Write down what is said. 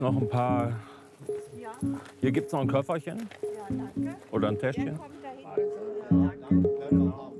noch ein paar. Ja, Hier gibt es noch ein Köfferchen ja, danke. oder ein Der Täschchen. kommt dahin. Danke.